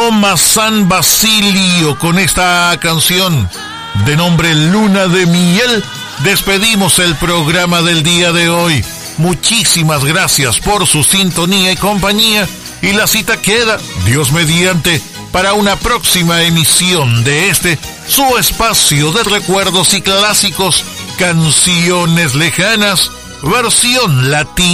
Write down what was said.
Roma San Basilio. Con esta canción de nombre Luna de Miel despedimos el programa del día de hoy. Muchísimas gracias por su sintonía y compañía, y la cita queda, Dios mediante, para una próxima emisión de su espacio de recuerdos y clásicos, Canciones Lejanas, versión latina.